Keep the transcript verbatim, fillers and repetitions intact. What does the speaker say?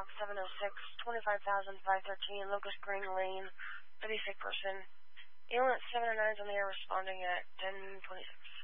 Bronx seven oh six, twenty-five thousand five thirteen, Locust Green Lane, for the sick person. Ambulance seven oh nine is on the air responding at ten twenty-six.